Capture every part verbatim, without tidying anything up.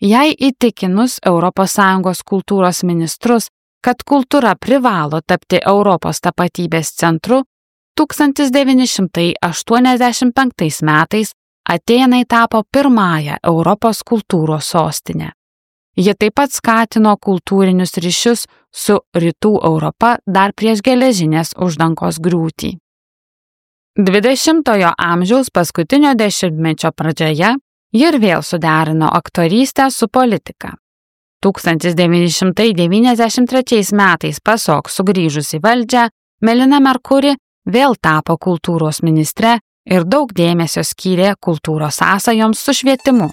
Jei įtikinus Europos Sąjungos kultūros ministrus, kad kultūra privalo tapti Europos tapatybės centru, tūkstantis devyni šimtai aštuoniasdešimt penktais metais Atėnai tapo pirmąją Europos kultūros sostinę. Ji taip pat skatino kultūrinius ryšius su Rytų Europa dar prieš geležinės uždangos griūtį. dvidešimtojo amžiaus paskutinio dešimtmečio pradžioje ji ir vėl suderino aktorystę su politika. tūkstantis devyni šimtai devyniasdešimt trečiais metais PASOK sugrįžus į valdžią, Melina Mercuri vėl tapo kultūros ministre ir daug dėmesio skyrė kultūros sąsajoms su švietimu.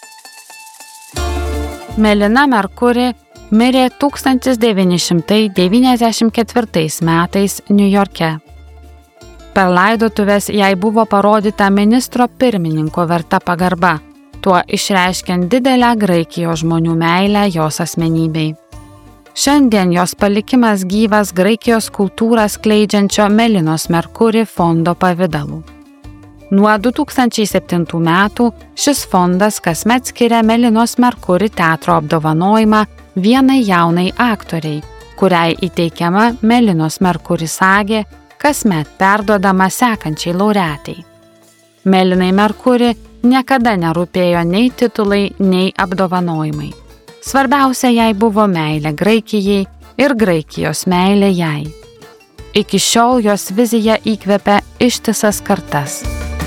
Melina Mercuri mirė tūkstantis devyni šimtai devyniasdešimt ketvirtais metais Niujorke. Per laidotuves jai buvo parodyta ministro pirmininko verta pagarba, tuo išreiškiant didelę Graikijos žmonių meilę jos asmenybei. Šiandien jos palikimas gyvas Graikijos kultūrą skleidžiančio Melinos Mercuri fondo pavidalu. Nuo du tūkstančiai septintų metų šis fondas kasmet skiria Melinos Mercuri teatro apdovanojimą vienai jaunai aktoriai, kuriai įteikiama Melinos Mercuri sagė, kasmet perduodama sekančiai laureatai. Melinai Mercuri niekada nerūpėjo nei titulai, nei apdovanojimai. Svarbiausia jai buvo meilė Graikijai ir Graikijos meilė jai. Iki šiol jos vizija įkvepia ištisas kartas.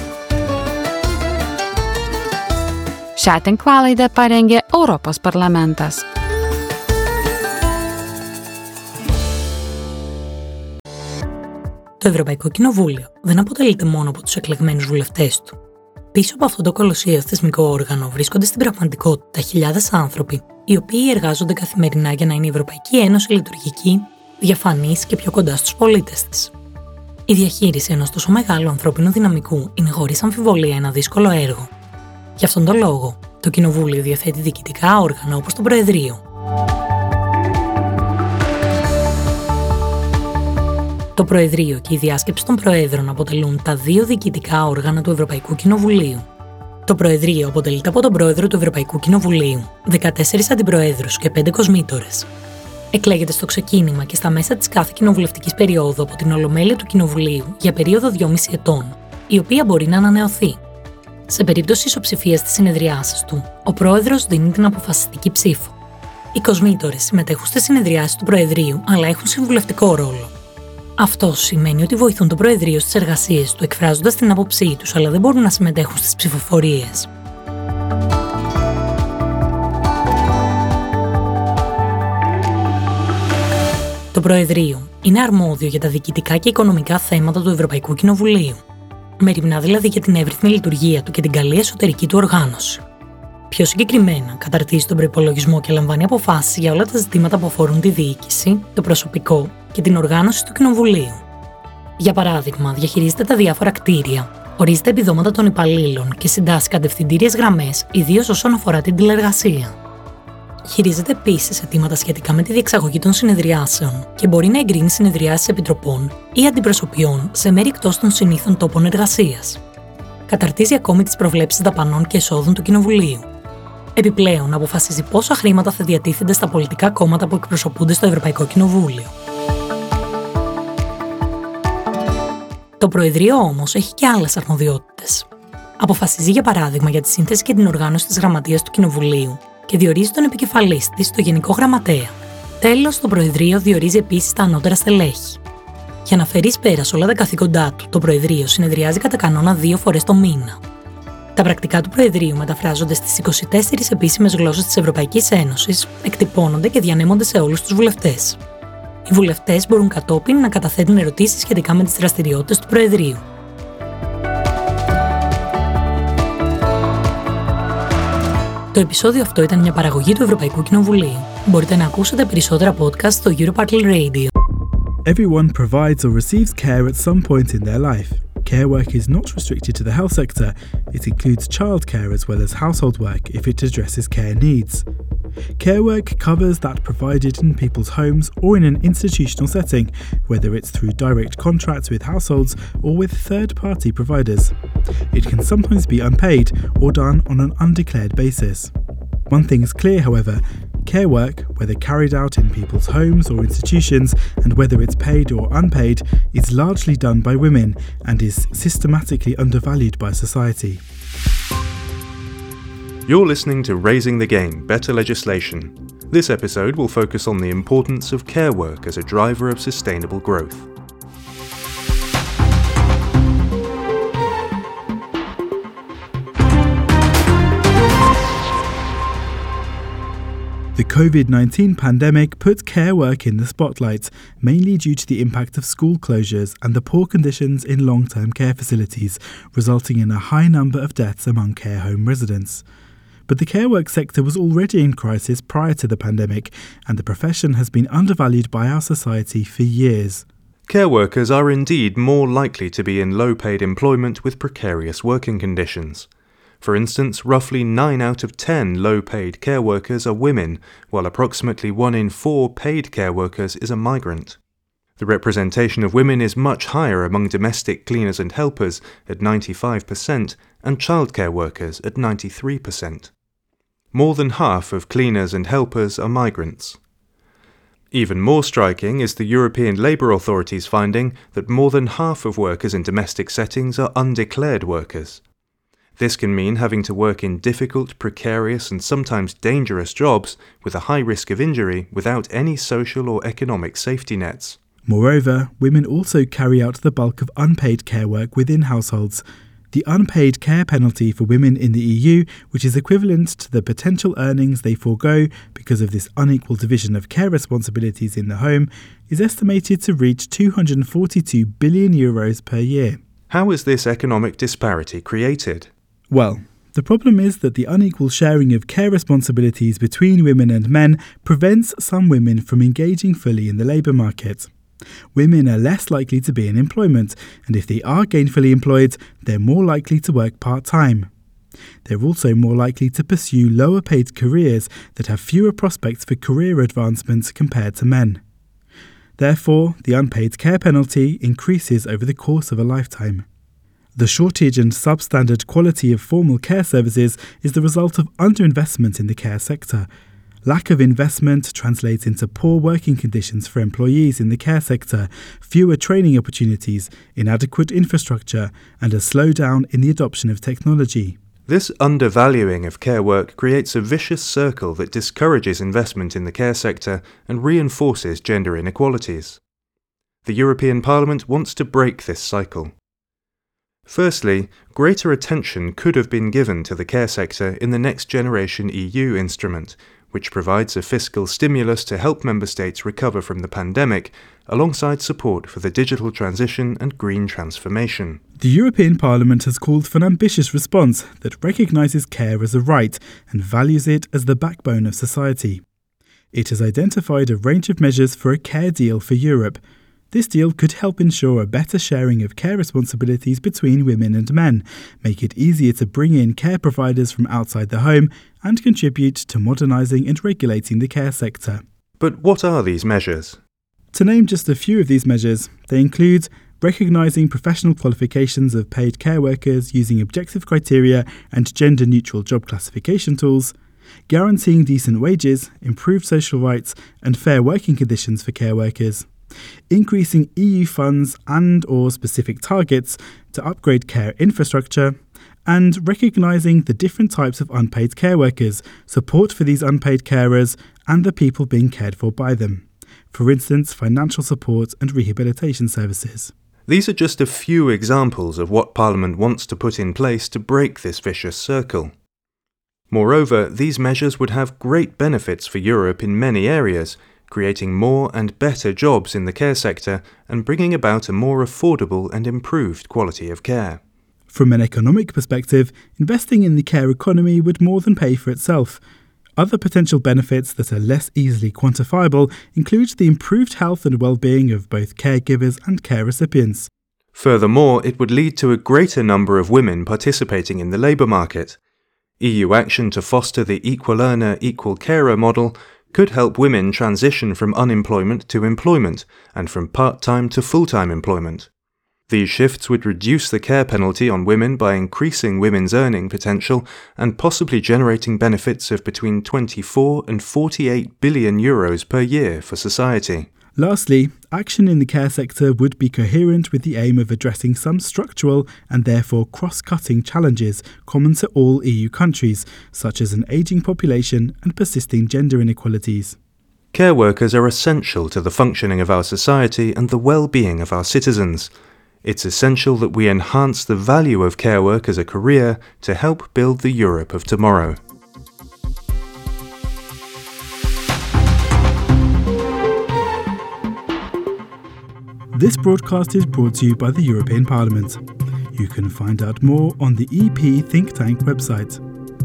Šią tinklalaidę parengė Europos parlamentas. Το Ευρωπαϊκό Κοινοβούλιο δεν αποτελείται μόνο από τους εκλεγμένους βουλευτές του. Πίσω από αυτό το κολοσσιαίο θεσμικό όργανο βρίσκονται στην πραγματικότητα χιλιάδες άνθρωποι, οι οποίοι εργάζονται καθημερινά για να είναι η Ευρωπαϊκή Ένωση λειτουργική, διαφανής και πιο κοντά στους πολίτες της. Η διαχείριση ενός τόσο μεγάλου ανθρώπινου δυναμικού είναι χωρίς αμφιβολία ένα δύσκολο έργο. Γι' αυτόν τον λόγο, το Κοινοβούλιο διαθέτει διοικητικά όργανα όπως το Προεδρείο. Το Προεδρείο και η Διάσκεψη των Προέδρων αποτελούν τα δύο διοικητικά όργανα του Ευρωπαϊκού Κοινοβουλίου. Το Προεδρείο αποτελείται από τον Πρόεδρο του Ευρωπαϊκού Κοινοβουλίου, δεκατέσσερις αντιπροέδρους και πέντε κοσμήτορες. Εκλέγεται στο ξεκίνημα και στα μέσα της κάθε κοινοβουλευτικής περίοδου από την Ολομέλεια του Κοινοβουλίου για περίοδο δυόμισι ετών, η οποία μπορεί να ανανεωθεί. Σε περίπτωση ισοψηφίας της συνεδριάσης του, ο Πρόεδρος δίνει την αποφασιστική ψήφο. Οι κοσμήτορες συμμετέχουν στις συνεδριάσεις του Προεδρείου, αλλά έχουν συμβουλευτικό ρόλο. Αυτό σημαίνει ότι βοηθούν το Προεδρείο στις εργασίες του, εκφράζοντας την άποψή τους, αλλά δεν μπορούν να συμμετέχουν στις ψηφοφορίες. Το Προεδρείο είναι αρμόδιο για τα διοικητικά και οικονομικά θέματα του Ευρωπαϊκού Κοινοβουλίου. Μεριμνά δηλαδή για την εύρυθμη λειτουργία του και την καλή εσωτερική του οργάνωση. Πιο συγκεκριμένα, καταρτίζει τον προϋπολογισμό και λαμβάνει αποφάσεις για όλα τα ζητήματα που αφορούν τη διοίκηση, το προσωπικό και την οργάνωση του Κοινοβουλίου. Για παράδειγμα, διαχειρίζεται τα διάφορα κτίρια, ορίζει τα επιδόματα των υπαλλήλων και συντάσσει κατευθυντήριες γραμμές, ιδίως όσον αφορά την τηλεργασία. Χειρίζεται επίσης αιτήματα σχετικά με τη διεξαγωγή των συνεδριάσεων και μπορεί να εγκρίνει συνεδριάσεις επιτροπών ή αντιπροσωπιών σε μέρη εκτός των συνήθων τόπων εργασίας. Καταρτίζει ακόμη τις προβλέψεις δαπανών και εσόδων του Κοινοβουλίου. Επιπλέον, αποφασίζει πόσα χρήματα θα διατίθενται στα πολιτικά κόμματα που εκπροσωπούνται στο Ευρωπαϊκό Κοινοβούλιο. Το Προεδρείο όμως έχει και άλλες αρμοδιότητες. Αποφασίζει για παράδειγμα για τη σύνθεση και την οργάνωση της Γραμματείας του Κοινοβουλίου και διορίζει τον επικεφαλής της, το Γενικό Γραμματέα. Τέλος, το Προεδρείο διορίζει επίσης τα ανώτερα στελέχη. Για να φέρει εις πέρας όλα τα καθήκοντά του, το Προεδρείο συνεδριάζει κατά κανόνα δύο φορές το μήνα. Τα πρακτικά του Προεδρείου μεταφράζονται στις είκοσι τέσσερις επίσημες γλώσσες της Ευρωπαϊκής Ένωσης, εκτυπώνονται και διανέμονται σε όλους τους βουλευτές. Οι βουλευτές μπορούν κατόπιν να καταθέτουν ερωτήσεις σχετικά με τις δραστηριότητες του Προεδρείου. Το επεισόδιο αυτό ήταν μια παραγωγή του Ευρωπαϊκού Κοινοβουλίου. Μπορείτε να ακούσετε περισσότερα podcast στο Europartly Radio. Everyone provides or receives care at some point in their life. Care work is not restricted to the health sector. It includes childcare as well as household work if it addresses care needs. Care work covers that provided in people's homes or in an institutional setting, whether it's through direct contracts with households or with third-party providers. It can sometimes be unpaid or done on an undeclared basis. One thing is clear, however: care work, whether carried out in people's homes or institutions, and whether it's paid or unpaid, is largely done by women and is systematically undervalued by society. You're listening to Raising the Game, Better Legislation. This episode will focus on the importance of care work as a driver of sustainable growth. The covid nineteen pandemic put care work in the spotlight, mainly due to the impact of school closures and the poor conditions in long-term care facilities, resulting in a high number of deaths among care home residents. But the care work sector was already in crisis prior to the pandemic, and the profession has been undervalued by our society for years. Care workers are indeed more likely to be in low-paid employment with precarious working conditions. For instance, roughly nine out of ten low-paid care workers are women, while approximately one in four paid care workers is a migrant. The representation of women is much higher among domestic cleaners and helpers at ninety-five percent and childcare workers at ninety-three percent. More than half of cleaners and helpers are migrants. Even more striking is the European Labour Authority's finding that more than half of workers in domestic settings are undeclared workers. This can mean having to work in difficult, precarious and sometimes dangerous jobs with a high risk of injury without any social or economic safety nets. Moreover, women also carry out the bulk of unpaid care work within households. The unpaid care penalty for women in the E U, which is equivalent to the potential earnings they forego because of this unequal division of care responsibilities in the home, is estimated to reach two hundred forty-two billion euros per year. How is this economic disparity created? Well, the problem is that the unequal sharing of care responsibilities between women and men prevents some women from engaging fully in the labour market. Women are less likely to be in employment, and if they are gainfully employed, they're more likely to work part-time. They're also more likely to pursue lower-paid careers that have fewer prospects for career advancement compared to men. Therefore, the unpaid care penalty increases over the course of a lifetime. The shortage and substandard quality of formal care services is the result of underinvestment in the care sector. Lack of investment translates into poor working conditions for employees in the care sector, fewer training opportunities, inadequate infrastructure, and a slowdown in the adoption of technology. This undervaluing of care work creates a vicious circle that discourages investment in the care sector and reinforces gender inequalities. The European Parliament wants to break this cycle. Firstly, greater attention could have been given to the care sector in the Next Generation E U instrument, which provides a fiscal stimulus to help member states recover from the pandemic, alongside support for the digital transition and green transformation. The European Parliament has called for an ambitious response that recognises care as a right and values it as the backbone of society. It has identified a range of measures for a care deal for Europe. This deal could help ensure a better sharing of care responsibilities between women and men, make it easier to bring in care providers from outside the home, and contribute to modernising and regulating the care sector. But what are these measures? To name just a few of these measures, they include recognising professional qualifications of paid care workers using objective criteria and gender-neutral job classification tools, guaranteeing decent wages, improved social rights, and fair working conditions for care workers, increasing E U funds and or specific targets to upgrade care infrastructure, and recognising the different types of unpaid care workers, support for these unpaid carers, and the people being cared for by them. For instance, financial support and rehabilitation services. These are just a few examples of what Parliament wants to put in place to break this vicious circle. Moreover, these measures would have great benefits for Europe in many areas, creating more and better jobs in the care sector and bringing about a more affordable and improved quality of care. From an economic perspective, investing in the care economy would more than pay for itself. Other potential benefits that are less easily quantifiable include the improved health and well-being of both caregivers and care recipients. Furthermore, it would lead to a greater number of women participating in the labour market. E U action to foster the equal earner, equal carer model could help women transition from unemployment to employment and from part-time to full-time employment. These shifts would reduce the care penalty on women by increasing women's earning potential and possibly generating benefits of between twenty-four and forty-eight billion euros per year for society. Lastly, action in the care sector would be coherent with the aim of addressing some structural and therefore cross-cutting challenges common to all E U countries, such as an ageing population and persisting gender inequalities. Care workers are essential to the functioning of our society and the well-being of our citizens. It's essential that we enhance the value of care work as a career to help build the Europe of tomorrow. This broadcast is brought to you by the European Parliament. You can find out more on the E P Think Tank website.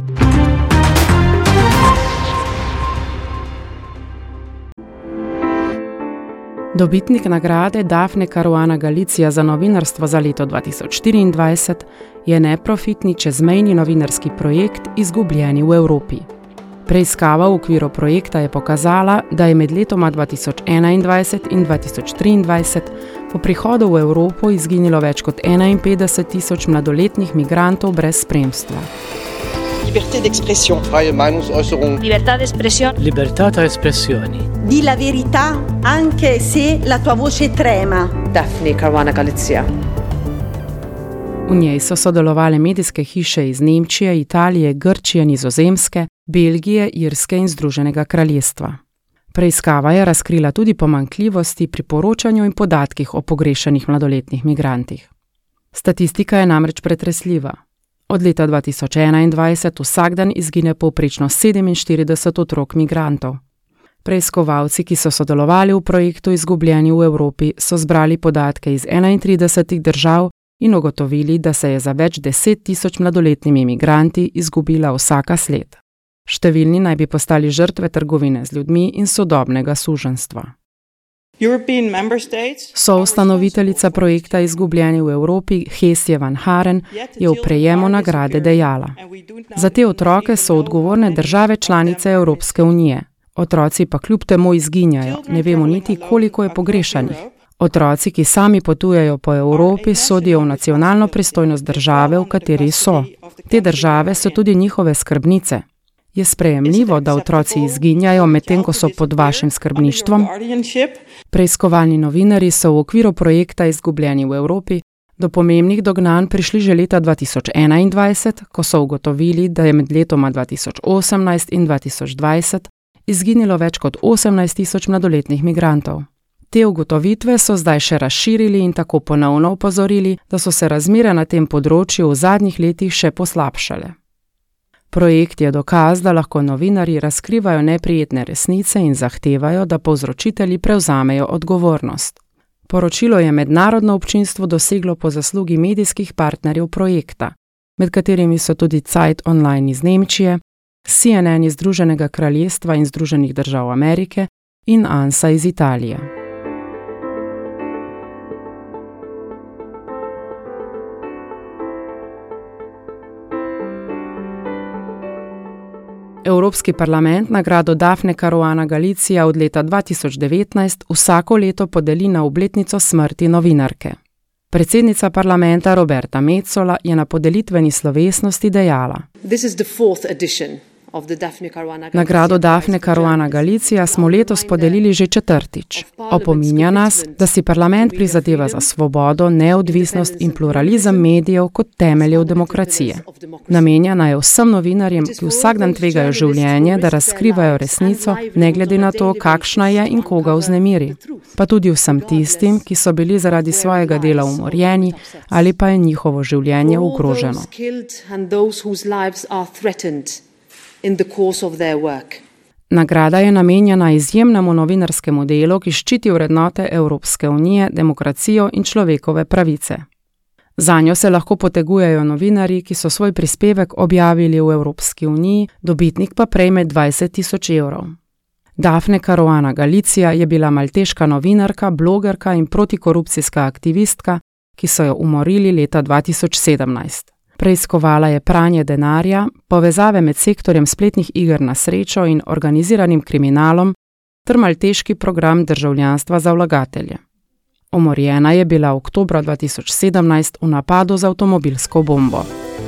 Dobitnik nagrade Daphne Caruana Galizia za novinarstvo za leto dva tisoč štiriindvajset je neprofitni čezmejni novinarski projekt Izgubljeni v Evropi. Preiskava v okviru projekta je pokazala, da je med letoma dva tisoč enaindvajset in dva tisoč triindvajset po prihodu v Evropo izginilo več kot enainpetdeset tisoč mladoletnih migrantov brez spremstva. Liberté d'expression. Freie Meinungsäußerung. Libertà d'espressione. Libertà tra espressioni. Di la verità anche se la tua voce trema. Daphne Caruana Galizia. V njej so sodelovale medijske hiše iz Nemčije, Italije, Grčije, Nizozemske, Belgije, Irske in Združenega kraljestva. Preiskava je razkrila tudi pomanjkljivosti pri poročanju in podatkih o pogrešanih mladoletnih migrantih. Statistika je namreč pretresljiva. Od leta dva tisoč enaindvajset vsak dan izgine povprečno sedeminštirideset otrok migrantov. Preiskovalci, ki so sodelovali v projektu Izgubljeni v Evropi, so zbrali podatke iz enaintridesetih držav in ugotovili, da se je za več deset tisoč mladoletnimi migranti izgubila vsaka sled. Številni naj bi postali žrtve trgovine z ljudmi in sodobnega suženjstva. Soustanoviteljica projekta Izgubljeni v Evropi, Hesje van Haren, je v prejemu nagrade dejala: Za te otroke so odgovorne države članice Evropske unije. Otroci pa kljub temu izginjajo, ne vemo niti, koliko je pogrešanih. Otroci, ki sami potujejo po Evropi, sodijo v nacionalno pristojnost države, v kateri so. Te države so tudi njihove skrbnice. Je sprejemljivo, da otroci izginjajo, medtem ko so pod vašim skrbništvom? Preiskovalni novinarji so v okviru projekta Izgubljeni v Evropi do pomembnih dognanj prišli že leta dva tisoč enaindvajset, ko so ugotovili, da je med letoma dva tisoč osemnajst in dva tisoč dvajset izginilo več kot osemnajst tisoč mladoletnih migrantov. Te ugotovitve so zdaj še razširili in tako ponovno opozorili, da so se razmere na tem področju v zadnjih letih še poslabšale. Projekt je dokaz, da lahko novinarji razkrivajo neprijetne resnice in zahtevajo, da povzročitelji prevzamejo odgovornost. Poročilo je mednarodno občinstvo doseglo po zaslugi medijskih partnerjev projekta, med katerimi so tudi Zeit Online iz Nemčije, C N N iz Združenega kraljestva in Združenih držav Amerike in ANSA iz Italije. Evropski parlament nagrado Daphne Caruana Galizia od leta dva tisoč devetnajst vsako leto podeli na obletnico smrti novinarke. Predsednica parlamenta Roberta Metsola je na podelitveni slovesnosti dejala: Nagrado Daphne Caruana Galizia smo letos podelili že četrtič. Opominja nas, da si parlament prizadeva za svobodo, neodvisnost in pluralizem medijev kot temeljev demokracije. Namenjena je vsem novinarjem, ki vsak dan tvegajo življenje, da razkrivajo resnico, ne glede na to, kakšna je in koga vznemiri. Pa tudi vsem tistim, ki so bili zaradi svojega dela umorjeni ali pa je njihovo življenje ogroženo. In the course of their work. Nagrada je namenjena izjemnemu novinarskemu delu, ki ščiti vrednote Evropske unije, demokracijo in človekove pravice. Zanjo se lahko potegujejo novinarji, ki so svoj prispevek objavili v Evropski uniji, dobitnik pa prejme dvajset tisoč evrov. Daphne Caruana Galizia je bila malteška novinarka, blogerka in protikorupcijska aktivistka, ki so jo umorili leta dva tisoč sedemnajst. Preiskovala je pranje denarja, povezave med sektorjem spletnih iger na srečo in organiziranim kriminalom ter malteški program državljanstva za vlagatelje. Umorjena je bila oktobra dva tisoč sedemnajst v napadu z avtomobilsko bombo.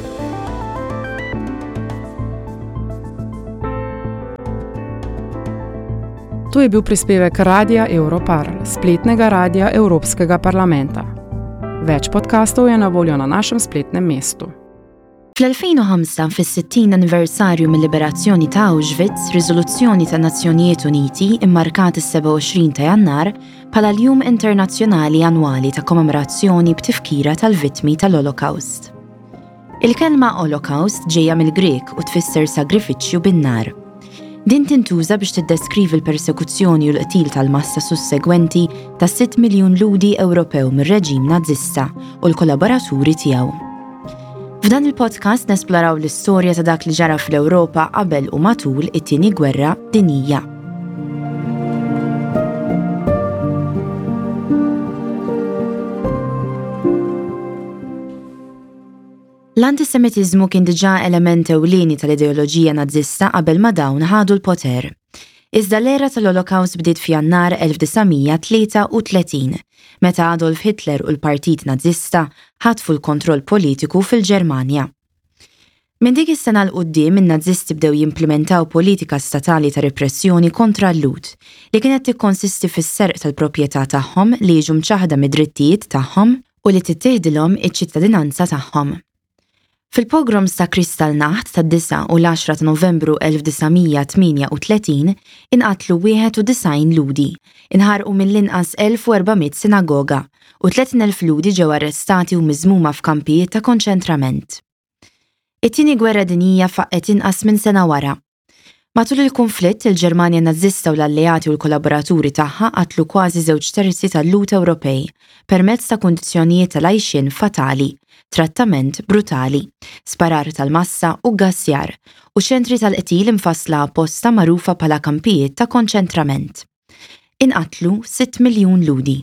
To je bil prispevek Radia Europarl, spletnega radia Evropskega parlamenta. Več podcastov je na voljo na našem spletnem mestu. fl-elfejn u ħamsa fis-sittin anniversarju mill-liberazzjoni ta' Auschwitz, riżoluzzjoni ta' Nazzjonijiet Uniti immarkat is-seba' u għoxrin ta' Jannar bħala l-Jum Internazzjonali Annwali ta' Kommemorazzjoni b'tifkira tal-vittmi tal-Holocaust. Il-kelma Holocaust ġejja mill-Grek u tfisser sagrifiċċju bin-nar. Din tintuża biex tiddeskrivi l-persekuzzjoni u l-qtil tal-massa sussegwenti ta' sitt miljun ludi Ewropew mir-reġim Nazzista u l-kollaboraturi tiegħu. F'dan il-podcast nesploraw l-istorja ta' dak li ġara fl-Ewropa qabel u matul it-tieni gwerra dinjija. L-antisemitiżmu kien diġà element ewlieni tal-ideoloġija nazzista qabel ma dawn ħadu l-poter. Iżda l-era tal-Holocaust bdiet f'Jannar elf tisa' tlieta u tletin, meta Adolf Hitler u l-Partit Nazzista ħadfu l-kontroll politiku fil-Ġermanja. Minn dik is-sena l quddiem in-Nazzisti bdew jimplementaw politika statali ta' repressjoni kontra l-lut li kienet tikkonsisti fis-serq tal-proprjetà tagħhom li jiġu mċaħda mid-drittijiet tagħhom u li tittieħdilhom iċ-ċittadinanza tagħhom. Fil-pogroms ta' Kristallnacht tad-disa' u l-għaxra ta' Novembru elf tisa' tminja u tletin inqatlu wieħed u disgħin ludi, inħarqu mill-inqas elf u erba'miet sinagoga u tletin elf ludi ġew arrestati u miżmuma f'kampijiet ta' konċentrament. It-tieni gwerra dinjija faqqet inqas minn sena wara. Matul il-konflitt il-Ġermanja Nazzista u l-alleati u l-kollaboraturi tagħha qatlu kważi żewġ terzi tal-lut Ewropej permezz ta' kundizzjonijiet tal-għajxien fatali, trattament brutali, sparar tal-massa u gassjar u ċentri tal-qtil imfassla apposta magħrufa bħala kampijiet ta' konċentrament. Inqatlu sitt miljun ludi.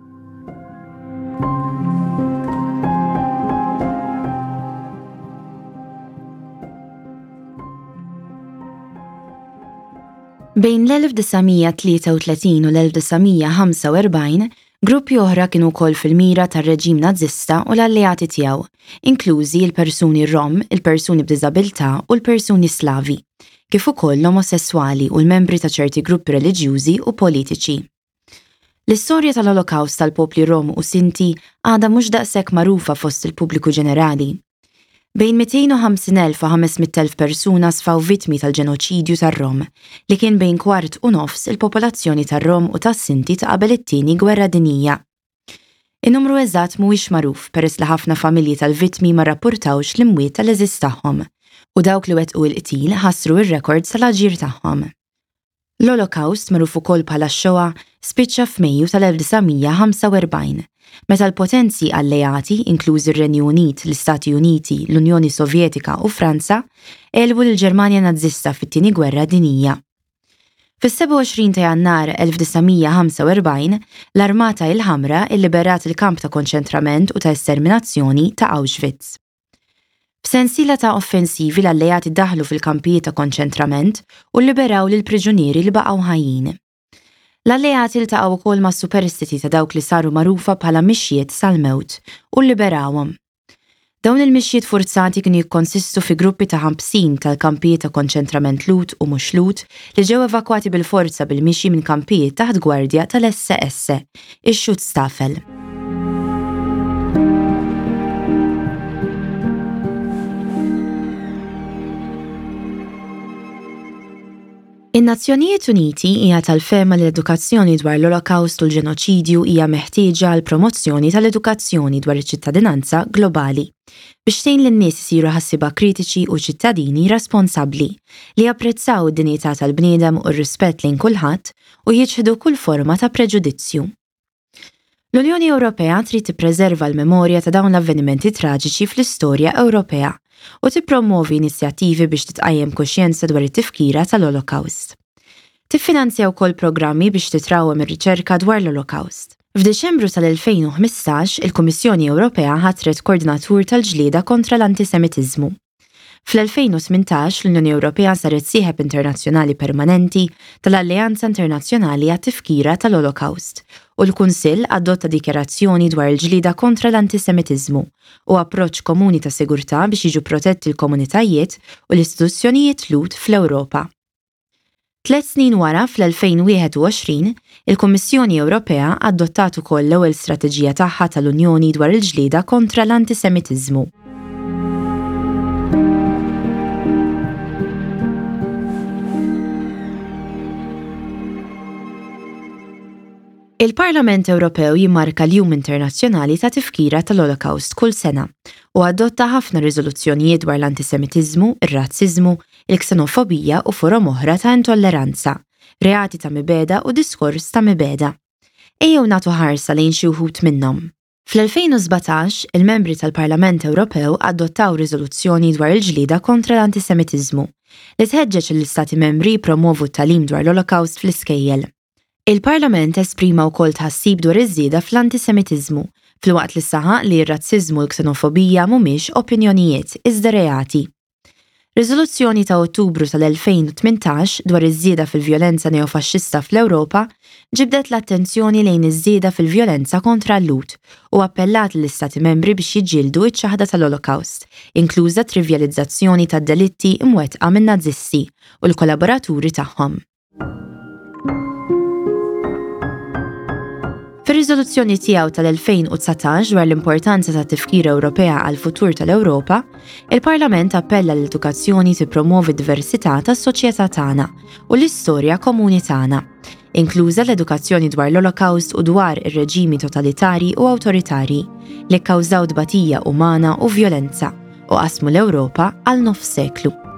Bejn l-elf tisa' tlieta u tletin u l-elf tisa' ħamsa u erbgħin gruppi oħra kienu wkoll fil-mira tar-reġim Nazzista u l-alleati tiegħu, inklużi l-persuni Rom, il-persuni b'diżabilità u l-persuni Slavi, kif ukoll l-omosessuali u l-membri ta' ċerti gruppi reliġjużi u politiċi. L-istorja tal-Holocaust tal-popli Rom u Sinti għadha mhux daqshekk magħrufa fost il-pubbliku ġenerali. Bejn mئتين وخمسين ألف u ħamesmiet elf persuna sfaw vittmi tal-ġenoċidju tar-Rom, li kien bejn kwart u nofs il-popolazzjoni tar-Rom u tas-Sinti ta' qabel it-tieni gwerra dinjija. In-numru eżatt mhuwiex magħruf peress li ħafna familji tal-vittmi ma rrappurtawx l-imwiet tal-eżist tagħhom u dawk li wettqu l-qtil ħassru r-rekords tal-aġir tagħhom. L-Holocaust magħruf ukoll bħala x-Shoah spiċċa f'Mejju tal-elf tisa' ħamsa u erbgħin. Meta l-potenzi alleati, inklużi r-Renju Unit, l-Istati Uniti, l-Unjoni Sovjetika u Franza, għelbu l-Ġermanja Nazzista fit-tieni gwerra dinjija. Fis-seba' u għoxrin ta' Jannar elf tisa' ħamsa u erbgħin, l-Armata il-Ħamra illiberat il-kamp ta' konċentrament u ta' esterminazzjoni ta' Auschwitz. F'sensiela ta' offensivi l-alleati daħlu fil-kampijiet ta' konċentrament u liberaw lil priġunieri li baqgħu ħajjin. L-alleati iltaqgħu wkoll ma' superstiti ta' dawk li saru magħrufa bħala mixjiet sal-mewt u liberawhom. Dawn il-mixjiet forzati kienu jikkonsistu fi gruppi ta' ħamsin tal-kampijiet ta' konċentrament lut u mhux lut li ġew evakwati bil-forza bil-mixji minn kampijiet taħt gwardja tal-S S, ix-Schutzstaffel. In-Nazzjonijiet Uniti hija tal-fehma li l-edukazzjoni dwar l-Holocaust u l-ġenoċidju hija meħtieġa għal promozzjoni tal-edukazzjoni dwar iċ-ċittadinanza globali biex tgħin lin-nies isiru ħassiba kritiċi u ċittadini responsabbli li japprezzaw id-dinjità tal-bniedem u r-rispett lejn kulħadd u jiġħdu kull forma ta' preġudizzju. L-Unjoni Ewropea trid tippreserva l-memorja ta' dawn l-avvenimenti traġiċi fl-istorja Ewropea u tippromovi inizjattivi biex titqajjem kuxjenza dwar it-tifkira tal-Holocaust. Tiffinanzja wkoll programmi biex titrawhem ir-riċerka dwar l-Holocaust. F'Diċembru tal-elfejn u ħmistax, il-Kummissjoni Ewropea ħatret koordinatur tal-ġlieda kontra l-antisemitiżmu. Fl-elfejn u tmintax l-Unjoni Ewropea saret sieħeb internazzjonali permanenti tal-Alleanza Internazzjonali għat-Tifkira tal-Holocaust u l-Kunsill adotta dikjarazzjoni dwar il-ġlida kontra l-antisemitiżmu u approċċ komuni ta' sigurtà biex jiġu protetti l-komunitajiet u l-istituzzjonijiet Lut fl-Ewropa. Tlet snin wara fl-elfejn u wieħed u għoxrin, il-Kummissjoni Ewropea adottat ukoll l-ewwel strateġija tagħha tal-Unjoni dwar il-ġlieda kontra l-antisemitiżmu. Il-Parlament Ewropew jimmarka l-Jum Internazzjonali ta' tifkira tal-Holocaust kull sena u adotta ħafna riżoluzzjonijiet dwar l-antisemitiżmu, ir-razziżmu, il-ksenofobija u forom oħra ta' intolleranza, reati ta' mibeda u diskors ta' mibeda. Ejjew nagħtu ħarsa lejn xi wħud minnhom. Fl-elfejn u sbatax, il-membri tal-Parlament Ewropew adottaw riżoluzzjoni dwar il-ġlieda kontra l-antisemitiżmu li tħeġġeġ l-istati membri jippromovu t-tagħlim dwar l-Holocaust fl-iskejjel. Il-Parlament esprima wkoll tħassib dwar iż-żieda fl-antisemitiżmu, filwaqt li saħaq li r-razziżmu u l-ksenofobija mhumiex opinjonijiet iżda reati. Riżoluzzjoni ta' Ottubru tal-elfejn u tmintax dwar iż-żieda fil-vjolenza neofaxxista fl-Ewropa ġibdet l-attenzjoni lejn iż-żieda fil-vjolenza kontra l-Lut u appellat lill-Istati membri biex jiġġieldu ċ-ċaħda tal-Holocaust, inkluża trivjalizzazzjoni tad-delitti imwettqa min-Nazisti u l-kollaboraturi tagħhom. Fir-riżoluzzjoni tiegħu tal-elfejn u tsatax dwar l-importanza tat tifkir Ewropea għal futur tal-Ewropa, il-Parlament appella l-edukazzjoni tippromovi d-diversità tas-soċjetà tagħna u l-istorja komuni tagħna, inkluża l-edukazzjoni dwar l-Holocaust u dwar ir-reġimi totalitarji u awtoritarji li kkawżaw tbatija umana u vjolenza u qasmu l-Ewropa għal nofs seklu.